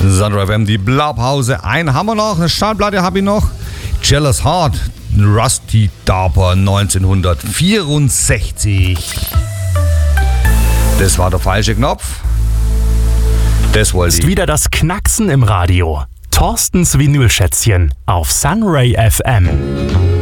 Sunray FM, die Blaupause. Einen haben wir noch, eine Schallplatte habe ich noch. Jealous Heart, Rusty Dauper 1964. Das war der falsche Knopf. Das wollte ich. Ist wieder das Knacksen im Radio. Thorstens Vinylschätzchen auf Sunray FM.